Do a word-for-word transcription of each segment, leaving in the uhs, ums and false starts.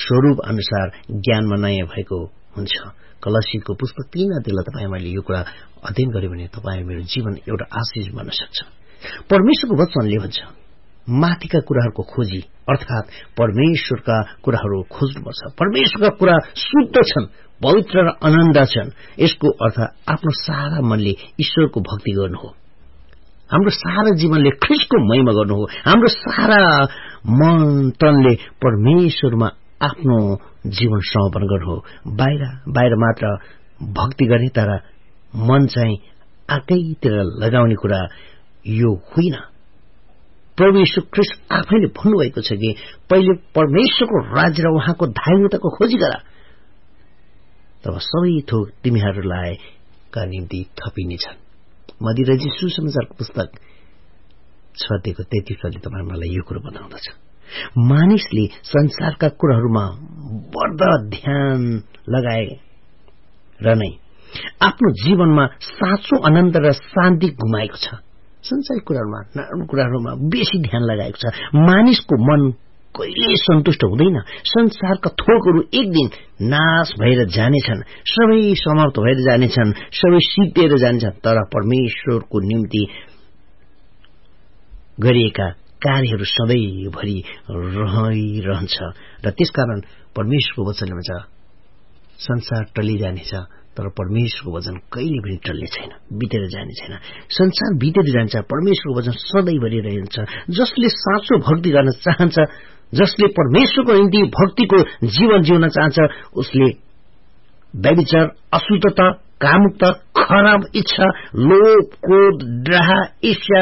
स्वरूप अनुसार ज्ञानमा नयाँ भएको हुन्छ। कलसीको पुस्तक तीन अध्यायलाई तपाईँ मैले यो कुरा अध्ययन गर्यो भने तपाईँ मेरो जीवन एउटा आशिष बन्न सक्छ। परमेश्वरको वचनले भन्छ माथिका कुराहरूको खोजी अर्थात परमेश्वरका कुराहरू खोज्नुपर्छ। परमेश्वरका कुरा शुद्ध छन्, पवित्र र आनन्द छन्। यसको अर्थ आफ्नो सारा मनले ईश्वरको भक्ति गर्नु हो। हाम्रो सारा जीवनले ख्रीष्टको महिमा गर्नु हो। हाम्रो सारा मन तनले परमेश्वरमा आफ्नो जीवन समर्पण गर्नु हो। बाहिर बाहिर मात्र भक्ति गर्ने तर मन चाहिँ आकैतिर लगाउने कुरा यो होइन। प्रभु यीशु ख्रीष्ट आफैले भन्नुभएको छ कि पहिले परमेश्वरको राज्य र उहाँको धार्मिकताको खोजी गर, तब सबै थोक तिमीहरूलाई का निम्ति थपिनेछन्। मदिराजी सुसमाचारको पुस्तक छ अध्यायको तैंतीस पदले तपाईँ मलाई यो कुरो बताउँदछ। मानिसले संसारका कुराहरूमा बढ्दो ध्यान लगाए र नै आफ्नो जीवनमा साँचो आनन्द र शान्ति गुमाएको छ। संसारिक कुराहरूमा नराम्रो कुराहरूमा बेसी ध्यान लगाएको छ। मानिसको मन कहिले सन्तुष्ट हुँदैन। संसारका थोकहरू एक दिन नाश भएर जानेछन्, सबै समाप्त भएर जानेछन्, सबै सिद्धिएर जानेछन्, तर परमेश्वरको निम्ति गरिएका कार्यहरू सधैँभरि रहिरहन्छ। र त्यसकारण परमेश्वरको वचनले भन्छ संसार टलिजानेछ तर परमेश्वरको वचन कहिले पनि टल्ने छैन, बितेर जाने छैन। संसार बितेर जान्छ, परमेश्वरको वचन सधैँभरि रहन्छ। जसले साँचो भक्ति गर्न चाहन्छ, जसले परमेश्वरको निम्ति भक्तिको जीवन जिउन चाहन्छ, उसले व्यभिचार, अशुद्धता, कामुकता, खराब इच्छा, लोभ, क्रोध, द्रोह, ईर्ष्या,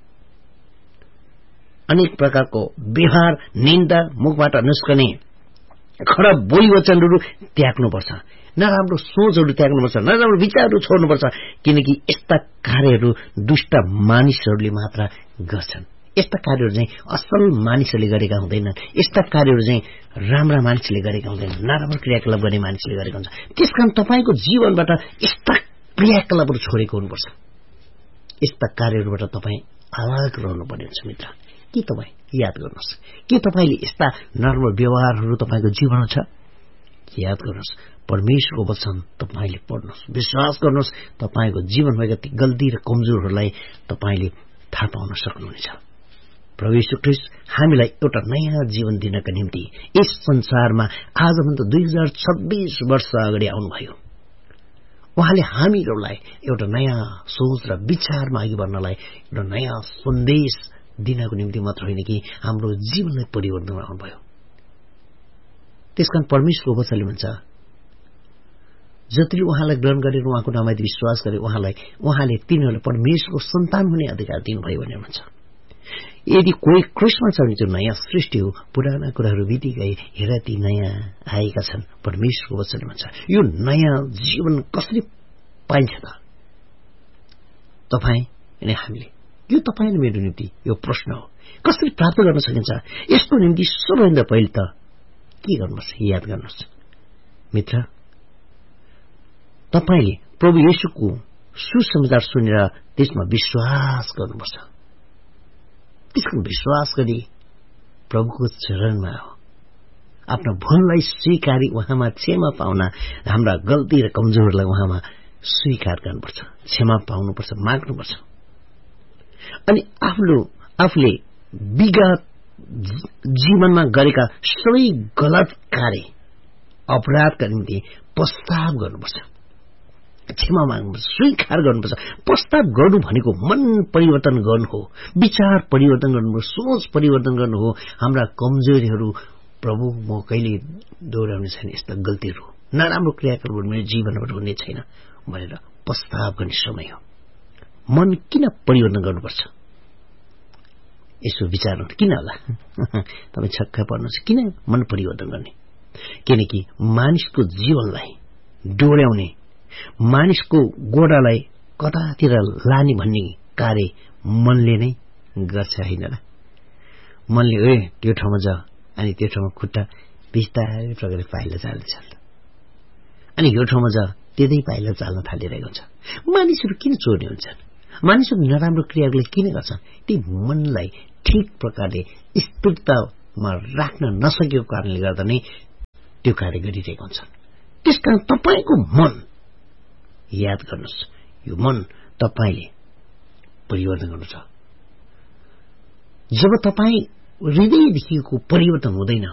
अनेक प्रकारको व्यवहार, निन्दा, मुखबाट निस्कने खराब बोली वचनहरू त्याग्नुपर्छ। नराम्रो सोचहरू त्याग्नुपर्छ, नराम्रो विचारहरू छोड्नुपर्छ, किनकि यस्ता कार्यहरू दुष्ट मानिसहरूले मात्र गर्छन्। यस्ता कार्यहरू चाहिँ असल मानिसहरूले गरेका हुँदैनन्। यस्ता कार्यहरू चाहिँ राम्रा मानिसले गरेका हुँदैनन्, नराम्रो क्रियाकलाप गर्ने मानिसले गरेका हुन्छ। त्यसकारण तपाईँको जीवनबाट यस्ता क्रियाकलापहरू छोडेको हुनुपर्छ। यस्ता कार्यहरूबाट तपाईँ अलग रहनुपर्ने हुन्छ। मित्र, के तपाईँ याद गर्नुहोस्, के तपाईँले यस्ता नराम्रो व्यवहारहरू तपाईँको जीवनमा छ? याद गर्नुहोस्, परमेश्वरको वचन तपाईँले पढ्नुहोस्, विश्वास गर्नुहोस्, तपाईँको जीवनमा ती गल्ती र कमजोरहरूलाई तपाईँले थाहा पाउन सक्नुहुनेछ। प्रभु यीशु ख्रीष्ट हामीलाई एउटा नयाँ जीवन दिनका निम्ति यस संसारमा आजभन्दा दुई हजार छब्बीस वर्ष अगाडि आउनुभयो। उहाँले हामीहरूलाई एउटा नयाँ सोच र विचारमा अघि बढ्नलाई एउटा नयाँ सन्देश दिनको निम्ति मात्र होइन कि हाम्रो जीवनलाई परिवर्तन आउनुभयो। त्यसकारण परमेश्वरको वचनले भन्छ जतिले उहाँलाई ग्रहण गरेर उहाँको नाममा विश्वास गरे उहाँलाई उहाँले तिनीहरूलाई परमेश्वरको सन्तान हुने अधिकार दिनुभयो भनेर भन्छ। यदि कोही ख्रीष्टमा छ भने त्यो नयाँ सृष्टि हो, पुराना कुराहरू बिति गए, हेर ती नयाँ आएका छन्। परमेश्वरको वचनले भन्छ यो नयाँ जीवन कसरी पाइन्छ त? तपाईँ अनि हामीले, यो तपाईँले मेरो निम्ति यो प्रश्न हो, कसरी प्राप्त गर्न सकिन्छ? यसको निम्ति सबैभन्दा पहिले त के गर्नुपर्छ? याद गर्नुहोस् मित्र, तपाईले प्रभु येशूको सुसमाचार सुनेर त्यसमा विश्वास गर्नुपर्छ। त्यसको विश्वास गरी प्रभुको चरणमा आफ्नो भुललाई स्वीकारी उहाँमा क्षमा पाउन, हाम्रा गल्ती र कमजोरलाई उहाँमा स्वीकार गर्नुपर्छ, क्षमा पाउनुपर्छ, माग्नुपर्छ। अनि आफ्नो आफूले विगत जीवनमा गरेका सबै गलत कार्य अपराधका निम्ति पश्चाताप गर्नुपर्छ, क्षमा माग्नुपर्छ, स्वीकार गर्नुपर्छ। पश्चाताप गर्नु भनेको मन परिवर्तन गर्नु हो, विचार परिवर्तन गर्नु हो, सोच परिवर्तन गर्नु हो। हाम्रा कमजोरीहरू प्रभु म कहिले दोहोऱ्याउने छैन, यस्ता गल्तीहरू नराम्रो क्रियाकलापहरू मेरो जीवनबाट हुने छैन भनेर पश्चाताप गर्ने समय हो। मन किन परिवर्तन गर्नुपर्छ? यसो विचार किन होला? तपाईँ छक्क पर्नुहोस्, किन मन परिवर्तन गर्ने? किनकि मानिसको जीवनलाई डोर्याउने, मानिसको गोडालाई कतातिर लाने भन्ने कार्य मनले नै गर्छ, होइन र? मनले ए त्यो ठाउँमा जा, अनि त्यो ठाउँमा खुट्टा बिस्तारै प्रकारले पाइला चाल्छ, अनि यो ठाउँमा जा, त्यतै पाइला चाल्न थालिरहेको हुन्छ। मानिसहरू किन चोर्ने हुन्छन्? मानिसहरू नराम्रो क्रियाले किन गर्छन्? ती मनलाई ठिक प्रकारले स्थिरतामा राख्न नसकेको कारणले गर्दा नै त्यो कार्य गरिरहेको हुन्छ। त्यसकारण तपाईको मन याद गर्नुहोस्, यो मन तपाईले परिवर्तन गर्नु छ। जब तपाईँ हृदयदेखिको परिवर्तन हुँदैन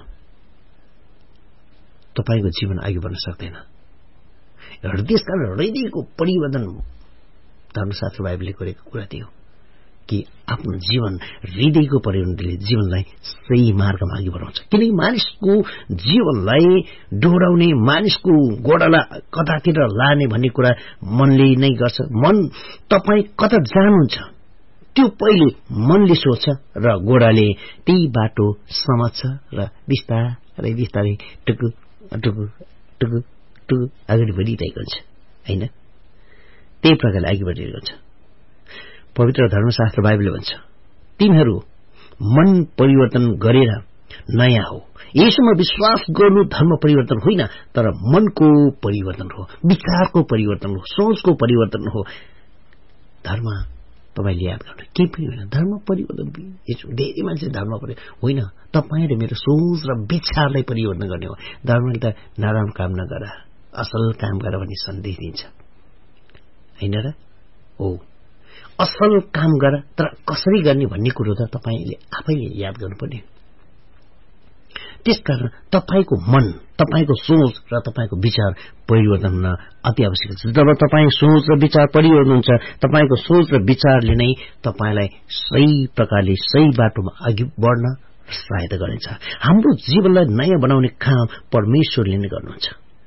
तपाईको जीवन अघि बढ्न सक्दैन। त्यसकारण हृदयको परिवर्तन धर्मशास्त्र बाइबलले गरेको कुरा थियो कि आफ्नो जीवन हृदयको परिवर्तनले जीवनलाई सही मार्गमा अघि बढाउँछ। किनकि मानिसको जीवनलाई डोराउने, मानिसको गोडालाई कतातिर लाने भन्ने कुरा मनले नै गर्छ। मन तपाईँ कता जानुहुन्छ त्यो पहिले मनले सोच्छ र गोडाले त्यही बाटो समात्छ र बिस्तारै बिस्तारै टुकु टुकु टुकु टुकु अगाडि बढिरहेको हुन्छ, होइन? त्यही प्रकारले अघि बढिरहेको हुन्छ। पवित्र धर्मशास्त्र बाइबलले भन्छ तिमीहरू मन परिवर्तन गरेर नयाँ हो। यसमा विश्वास गर्नु धर्म परिवर्तन होइन, तर मनको परिवर्तन हो, विचारको परिवर्तन हो, सोचको परिवर्तन हो। धर्म तपाईले याद गर्नु के पनि होइन, धर्म परिवर्तन। धेरै मान्छे धर्म परिवर्तन होइन, तपाईँ र मेरो सोच र विचारलाई परिवर्तन गर्ने हो। धर्मले त नराम्रो काम नगर, असल काम गर भन्ने सन्देश दिन्छ, होइन र? हो, असल काम गर, तर कसरी गर्ने भन्ने कुरो त तपाईले आफैले याद गर्नुपर्ने। त्यसकारण तपाईको मन, तपाईको सोच र तपाईको विचार परिवर्तन हुन अति आवश्यक छ। जब तपाईँ सोच र विचार परिवर्तन हुन्छ, तपाईको सोच र विचारले नै तपाईलाई सही प्रकारले सही बाटोमा अघि बढ्न सहायता गर्नेछ। हाम्रो जीवनलाई नयाँ बनाउने काम परमेश्वरले नै गर्नुहुन्छ।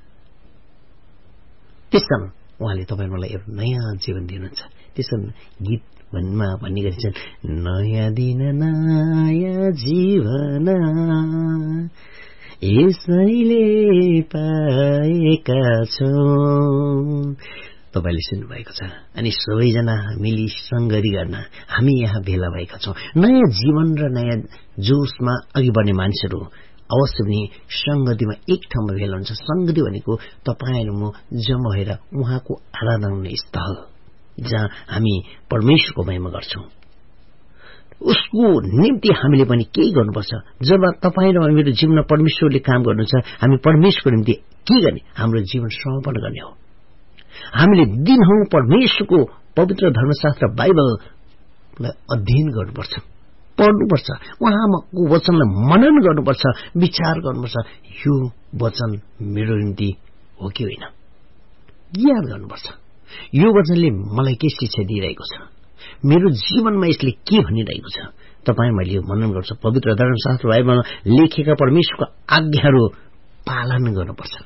त्यसकारण उहाँले तपाईँ मलाई एउटा नयाँ जीवन दिनुहुन्छ। त्यसकारण गीत भनमा भन्ने गरिन्छ, नयाँ दिन नयाँ जीवन यसैले पाएका छौं। तपाईले सुन्नुभएको छ। अनि सबैजना मिली संगति गर्न हामी यहाँ भेला भएका छौं। नयाँ जीवन र नयाँ जोशमा अघि बढ्ने मानिसहरू अवश्य पनि संगतिमा एक ठाउँमा भेला हुन्छ। संगति भनेको तपाईँ म जम्मा भएर उहाँको आराधना हुने स्थल जहाँ हामी परमेश्वरको महिमा गर्छौं। उसको निम्ति हामीले पनि केही गर्नुपर्छ। जब तपाईँ र मेरो जीवनमा परमेश्वरले काम गर्नुहुन्छ, हामी परमेश्वरको निम्ति के गर्ने? हाम्रो जीवन समर्पण गर्ने हो। हामीले दिनहौ परमेश्वरको पवित्र धर्मशास्त्र बाइबललाई अध्ययन गर्नुपर्छ, पढ्नुपर्छ, उहाँको वचनलाई मनन गर्नुपर्छ, विचार गर्नुपर्छ। यो वचन मेरो निम्ति हो कि होइन, याद गर्नुपर्छ। यो वचनले मलाई के शिक्षा दिइरहेको छ, मेरो जीवनमा यसले के भनिरहेको छ, तपाईँ मैले मनन गर्छ। पवित्र धर्मशास्त्र बाइबलमा लेखेका परमेश्वरको आज्ञाहरू पालन गर्नुपर्छ।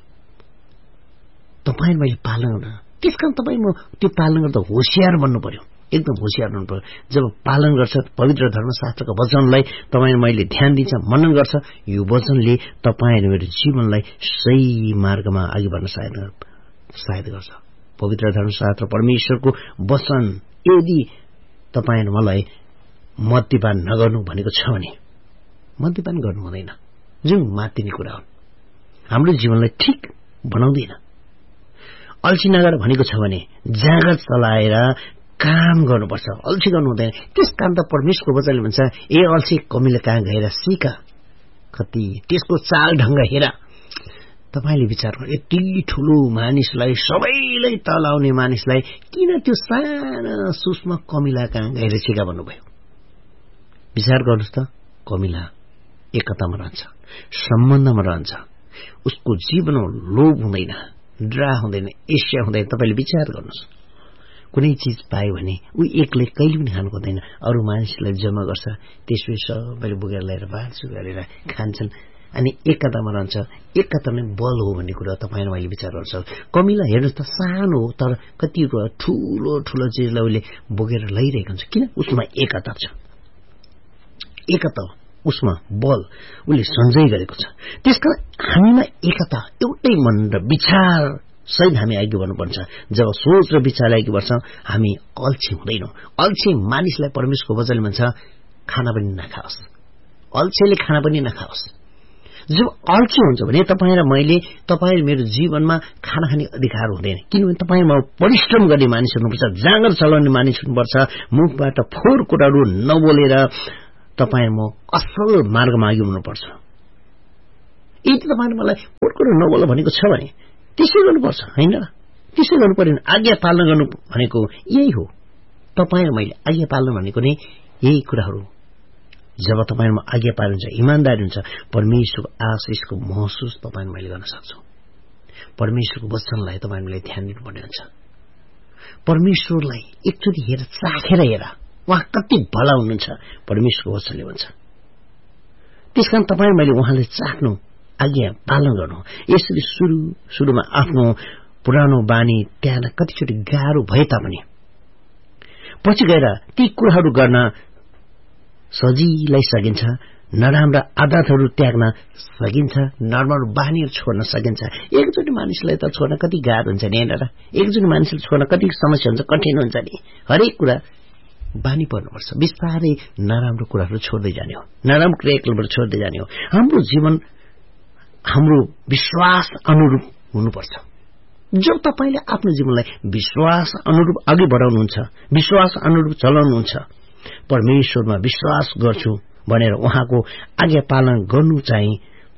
तपाईँ मैले पालन गर्न, त्यसकारण तपाईँ म त्यो पालन गर्दा होशियार बन्नु पर्यो, एकदम होशियार बन्नु पर्यो। जब पालन गर्छ पवित्र धर्मशास्त्रको वचनलाई, तपाईँ मैले ध्यान दिन्छ, मनन गर्छ, यो वचनले तपाईँ मेरो जीवनलाई सही मार्गमा अघि बढ्न सहायता गर्छ। पवित्र धर्मशास्त्र परमेश्वरको वचन यदि तपाईँ मलाई मद्यपान नगर्नु भनेको छ भने मद्यपान गर्नु हुँदैन, जुन मातिने कुरा हो, हाम्रो जीवनलाई ठिक बनाउँदैन। अल्छी नगर भनेको छ भने जाँगर चलाएर काम गर्नुपर्छ, अल्छी गर्नु हुँदैन। त्यस कारण त परमेश्वरको वचनले भन्छ, ए अल्छी कमीले कहाँ गएर सिक, कति त्यसको चाल ढंग हेर। तपाईले विचार गर्नु, यति ठूलो मानिसलाई, सबैलाई तलाउने मानिसलाई किन त्यो सानो सूक्ष्म कमिला कहाँ गएर सिका भन्नुभयो? विचार गर्नुहोस् त। कमिला एकतामा रहन्छ, सम्बन्धमा रहन्छ, उसको जीवनमा लोभ हुँदैन, ड्रा हुँदैन, ईर्ष्या हुँदैन। तपाईले विचार गर्नुहोस्, कुनै चीज पायो भने ऊ एक्लै कहिले पनि खानु हुँदैन, अरू मानिसलाई जम्मा गर्छ, त्यसपछि सबैले बोकेर ल्याएर बाँड्छु गरेर खान्छन्, अनि एकतामा रहन्छ। एकता नै बल हो भन्ने कुरा तपाईले मैले विचार गर्छ। कमिला हेर्नुहोस् त, सानो हो तर कति ठूलो ठूलो चिजलाई उसले बोकेर लैरहेको हुन्छ। किन? उसमा एकता छ, एकता उसमा बल उसले सञ्चय गरेको छ। त्यसकारण हामीमा एकता, एउटै मन र विचार सहित हामी अघि बढ्नुपर्छ। जब सोच र विचारलाई अघि बढ्छ हामी अल्छी हुँदैनौं। अल्छी मानिसलाई परमेश्वरको वचनले भन्छ खाना पनि नखाओस्, अल्छीले खाना पनि नखाओस्। जब अल्छी हुन्छ भने तपाईँ र मैले, तपाईँ मेरो जीवनमा खाना खाने अधिकार हुँदैन। किनभने तपाईँ म परिश्रम गर्ने मानिस हुनुपर्छ, जाँगर चलाउने मानिस हुनुपर्छ, मुखबाट फोहोर कुराहरू नबोलेर तपाईँ म असल मार्गमा अघि बढ्नुपर्छ। यदि तपाईँले मलाई पोहोर कुरो नबोल भनेको छ भने त्यसै गर्नुपर्छ, होइन र? त्यसै गर्नु पर्दैन। आज्ञा पालन गर्नु भनेको यही हो। तपाईँ र मैले आज्ञा पालन भनेको नै यही कुराहरू। जब तपाईँमा आज्ञा पालन हुन्छ, इमान्दारी हुन्छ, परमेश्वरको आशिषको महसुस तपाईँ मैले गर्न सक्छौं। परमेश्वरको वचनलाई तपाईँ मैले ध्यान दिनुपर्ने हुन्छ। परमेश्वरलाई एकचोटि हेर, चाखेर हेर, उहाँ कति भला हुनुहुन्छ परमेश्वरको वचनले भन्छ। त्यसकारण तपाईँ मैले उहाँले चाख्नु, आज्ञा पालन गर्नु। यसरी सुरु सुरुमा आफ्नो पुरानो बानी त्याग्न कतिचोटि गाह्रो भए तापनि पछि गएर ती कुराहरू गर्न सजिलै सकिन्छ। नराम्रा आदतहरू त्याग्न सकिन्छ, नराम्रो बानीहरू छोड्न सकिन्छ। एकचोटि मानिसलाई त छोड्न कति गाह्रो हुन्छ नि, होइन र? एकचोटि मानिसलाई छोड्न कति समस्या हुन्छ, कठिन हुन्छ नि। हरेक कुरा बानी पर्नुपर्छ। बिस्तारै नराम्रो कुराहरू छोड्दै जाने हो, नराम्रो क्रियाकलापहरू छोड्दै जाने हो। हाम्रो जीवन हाम्रो विश्वास अनुरूप हुनुपर्छ। जो तपाईले आफ्नो जीवनलाई विश्वास अनुरूप अघि बढाउनुहुन्छ, विश्वास अनुरूप चलाउनुहुन्छ, परमेश्वरमा विश्वास गर्छु भनेर उहाँको आज्ञा पालन गर्नु चाहिँ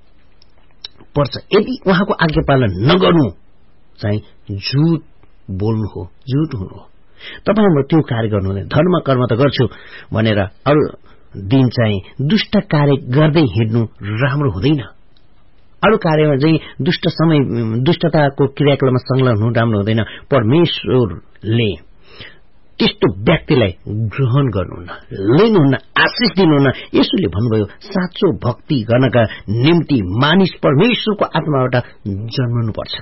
पर्छ। यदि उहाँको आज्ञा पालन नगर्नु चाहिँ झुट बोल्नु हो, झुट हुनु हो। तपाईहरु त्यो कार्य गर्नु हुँदैन। धर्म कर्म त गर्छु भनेर अरु दिन चाहिँ दुष्ट कार्य गर्दै हिँड्नु राम्रो हुँदैन। अरु कार्यमा चाहिँ दुष्ट समय दुष्टताको क्रियाकलापमा संलग्न हुनु राम्रो हुँदैन। परमेश्वरले त्यस्तो व्यक्तिलाई ग्रहण गर्नुहुन्न, लिनुहुन्न, आशिष दिनुहुन्न। यसोले भन्नुभयो साँचो भक्ति गर्नका निम्ति मानिस परमेश्वरको आत्माबाट जन्मनुपर्छ।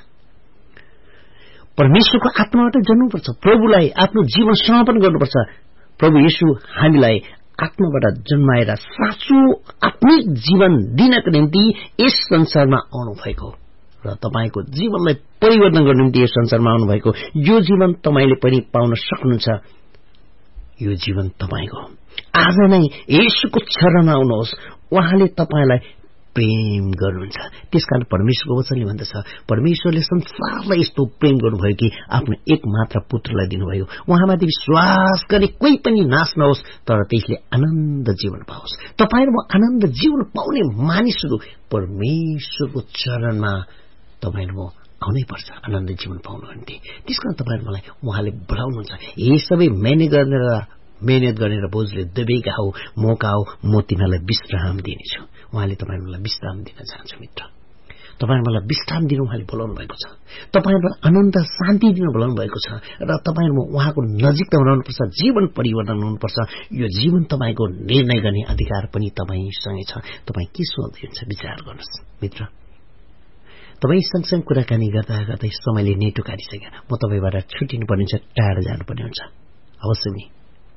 परमेश्वरको आत्माबाट जन्मनुपर्छ। प्रभुलाई आफ्नो जीवन समर्पण गर्नुपर्छ। प्रभु येशू हामीलाई आत्माबाट जन्माएर साँचो आत्मिक जीवन दिनको निम्ति यस संसारमा आउनु भएको र तपाईको जीवनलाई परिवर्तन गर्ने निम्ति यस संसारमा आउनु भएको। यो जीवन तपाईले पनि पाउन सक्नुहुन्छ। यो जीवन तपाईको। आज नै येशूको चरणमा आउनुहोस्। उहाँले तपाईलाई प्रेम गर्नुहुन्छ। त्यसकारण परमेश्वरको वचनले भन्दछ, परमेश्वरले संसारलाई यस्तो प्रेम गर्नुभयो कि आफ्नो एकमात्र पुत्रलाई दिनुभयो, उहाँमाथि विश्वास गर्ने कोही पनि नाश नहोस् तर त्यसले आनन्द जीवन पाओस्। तपाईहरु आनन्द जीवन पाउने मानिसहरू परमेश्वरको चरणमा तपाईहरु आउनै पर्छ आनन्द जीवन पाउनको निम्ति। त्यसकारण तपाईहरु मलाई उहाँले बोलाउनुहुन्छ। यी सबै मेहनत गरेर मेहनत गरेर बोझले दबेका हो, मौका हो, म तिमीलाई विश्राम दिनेछु। उहाँले तपाईहरुलाई विश्राम दिन चाहन्छ मित्र। तपाईहरुलाई विश्राम दिन उहाँले बोलाउनु भएको छ। तपाईहरुलाई आनन्द शान्ति दिन बोलाउनु भएको छ र तपाईहरुमा उहाँको नजिकता हुनुपर्छ, जीवन परिवर्तन हुनुपर्छ। यो जीवन तपाईको निर्णय गर्ने अधिकार पनि तपाईसँगै छ। तपाई के सोच्नुहुन्छ विचार गर्नुस् मित्र। तपाई सँगसँगै कुराकानी गर्दा गर्दै समयले नेटो काटिसक्यो। म तपाईबाट छुटिनु पर्ने छ, टाढा जानुपर्ने हुन्छ। अवश्य नि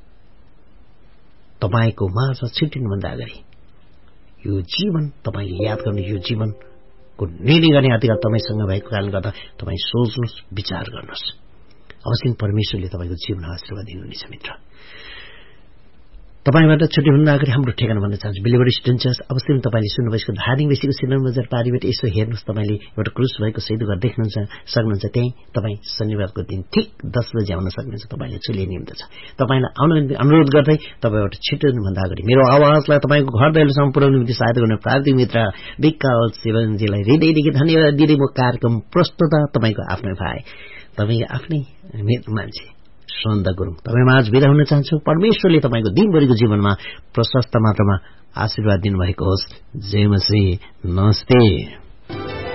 तपाईको माझमा छुटिनुभन्दा अगाडि यो जीवन तपाईले याद गर्ने, यो जीवनको निर्णय गर्ने अधिकार तपाईसँग भएको कारणले गर्दा तपाई सोच्नुस्, विचार गर्नुस्। अवश्य परमेश्वरले तपाईको जीवन आशीर्वाद दिनुहुनेछ मित्र। तपाईबाट छुट्टिनुभन्दा अगाडि हाम्रो ठेगाना भन्न चाहन्छु, बिलिभर स्टुडेन्ट। अवश्य तपाईले सुन्नुभएको धादिङ बेसीको सिनेमा बजार पारिबाट यसो हेर्नुहोस्। तपाईले एउटा क्रुस भएको शहीद घर देख्नुहुन्छ सक्नुहुन्छ। त्यही तपाई शनिबारको दिन ठीक दस बजे आउन सक्नुहुन्छ। तपाईले चुले निम्त छ। तपाईलाई आउन अनुरोध गर्दै तपाईबाट छिट्टिनुभन्दा अगाडि मेरो आवाजलाई तपाईको घर दैलोसम्म पुर्याउन निम्ति सहायता गर्ने प्रार्थी मित्र विकास शिवनजीलाई हृदयदेखि धन्यवाद दिँदै म कार्यक्रम प्रस्तुत तपाईको आफ्नै भाइ, तपाईको आफ्नै मान्छे सन्द गुरुङ तपाईमा आज बिदा हुन चाहन्छु। परमेश्वरले तपाईको दिनभरिको जीवनमा प्रशस्त मात्रामा आशीर्वाद दिनुभएको होस्। जय मसीह। नमस्ते।